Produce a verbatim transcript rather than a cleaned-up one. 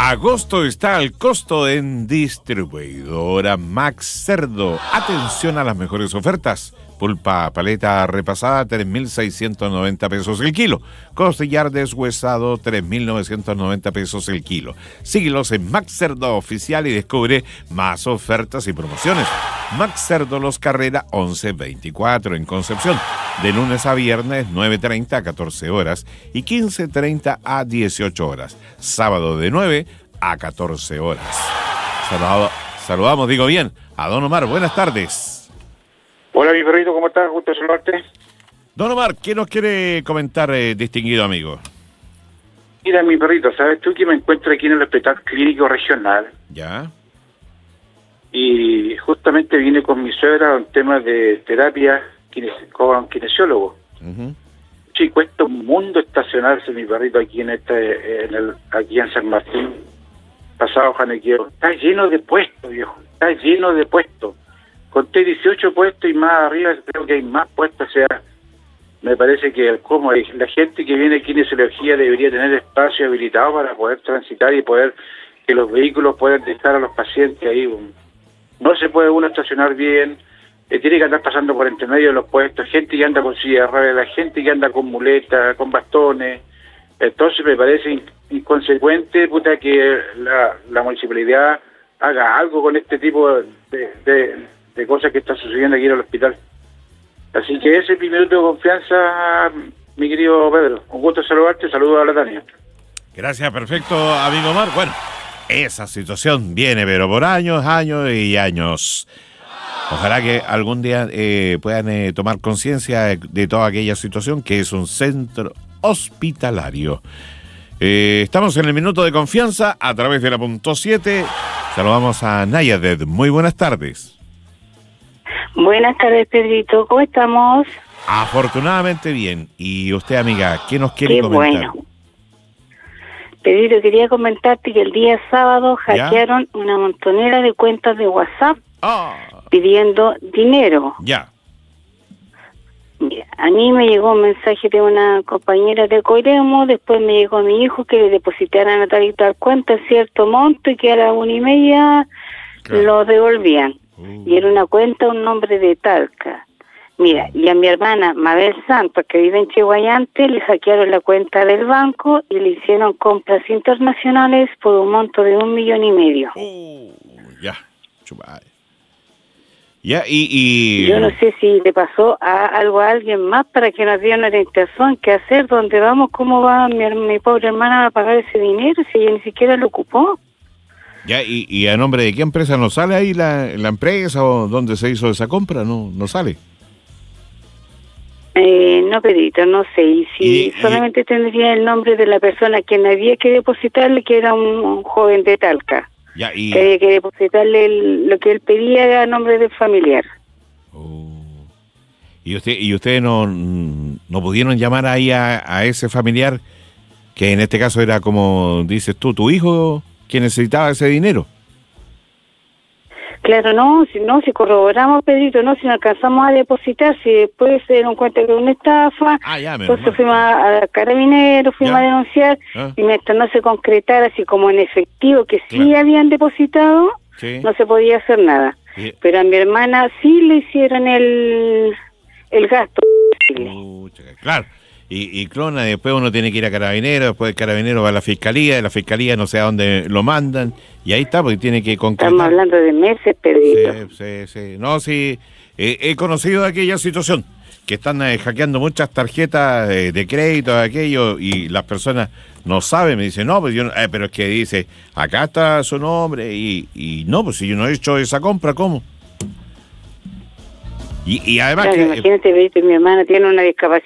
Agosto está al costo en Distribuidora Max Cerdo. Atención a las mejores ofertas. Pulpa paleta repasada, tres mil seiscientos noventa pesos el kilo. Costillar deshuesado, tres mil novecientos noventa pesos el kilo. Síguelos en Max Cerdo Oficial y descubre más ofertas y promociones. Max Cerdo Los Carrera once veinticuatro en Concepción. De lunes a viernes, nueve treinta a catorce horas y quince treinta a dieciocho horas. Sábado de nueve a catorce horas. Saludado, saludamos, digo bien, a Don Omar. Buenas tardes. Hola, mi perrito, ¿cómo estás? Gusto saludarte. Don Omar, ¿qué nos quiere comentar, eh, distinguido amigo? Mira, mi perrito, ¿sabes tú que me encuentro aquí en el Hospital Clínico Regional? Ya. Y justamente vine con mi suegra a un tema de terapia kines- con kinesiólogo. Uh-huh. Sí, cuesta un mundo estacionarse, mi perrito, aquí en este, en el, aquí en San Martín, pasado Janequeo. Está lleno de puestos, viejo, está lleno de puestos. Conté dieciocho puestos y más arriba creo que hay más puestos, o sea, me parece que como la gente que viene aquí en kinesiología debería tener espacio habilitado para poder transitar y poder que los vehículos puedan dejar a los pacientes ahí. No se puede uno estacionar bien, eh, tiene que andar pasando por entre medio de los puestos, gente que anda con silla de ruedas, la gente que anda con muletas, con bastones. Entonces me parece inconsecuente, puta, que la, la municipalidad haga algo con este tipo de... de de cosas que están sucediendo aquí en el hospital. Así que ese es mi minuto de confianza, mi querido Pedro. Un gusto saludarte, saludos a la Tania. Gracias, perfecto, amigo Omar. Bueno, esa situación viene, pero por años, años y años. Ojalá que algún día eh, puedan eh, tomar conciencia de, de toda aquella situación que es un centro hospitalario. Eh, estamos en el minuto de confianza a través de la punto siete. Saludamos a Nayadet. Muy buenas tardes. Buenas tardes, Pedrito. ¿Cómo estamos? Afortunadamente bien. Y usted, amiga, ¿qué nos quiere Qué comentar? Bueno. Pedrito, quería comentarte que el día sábado hackearon ¿Ya? una montonera de cuentas de WhatsApp oh. pidiendo dinero. Ya. Mira, a mí me llegó un mensaje de una compañera de Coiremo, después me llegó a mi hijo que le depositaran a tal y tal cuenta cierto monto y que a la una y media claro. lo devolvían. Uh. Y era una cuenta, un nombre de Talca. Mira, y a mi hermana Mabel Santos, que vive en Chihuayante, le hackearon la cuenta del banco y le hicieron compras internacionales por un monto de un millón y medio. Uh, ya, chupay. Ya, y, y... Yo no sé si le pasó a algo a alguien más para que nos diera una orientación, qué hacer, dónde vamos, cómo va mi, mi pobre hermana a pagar ese dinero si ella ni siquiera lo ocupó. Ya, y, y a nombre de qué empresa no sale ahí la, la empresa o dónde se hizo esa compra, no, no sale. Eh, no, Pedrito, no sé. Y si y, solamente y... tendría el nombre de la persona a quien había que depositarle, que era un, un joven de Talca. Ya, y... Que había que depositarle el, lo que él pedía a nombre del familiar. Oh. ¿Y usted y ustedes no, no pudieron llamar ahí a, a ese familiar, que en este caso era, como dices tú, tu hijo, que necesitaba ese dinero? Claro, no, si no, si corroboramos, Pedrito, no, si no alcanzamos a depositar, si después se dieron cuenta que era una estafa, ah, ya, entonces mal. fuimos a, a Carabineros, fuimos ya. a denunciar, ¿Ah? y mientras no se concretara así como en efectivo que sí claro. habían depositado, sí. no se podía hacer nada. Sí. Pero a mi hermana sí le hicieron el, el gasto. Pucha, claro. Y, y clona, después uno tiene que ir a Carabineros, después de Carabineros va a la Fiscalía, de la Fiscalía no sé a dónde lo mandan, y ahí está, porque tiene que concretar. Estamos hablando de meses, Pedrito. Sí, sí, sí. No, sí, eh, he conocido aquella situación, que están eh, hackeando muchas tarjetas eh, de crédito, aquello, y las personas no saben, me dicen, no, pues yo, eh, pero es que dice, acá está su nombre, y, y no, pues si yo no he hecho esa compra, ¿cómo? Y, y además claro, que... imagínate, Pedrito, mi hermana tiene una discapacidad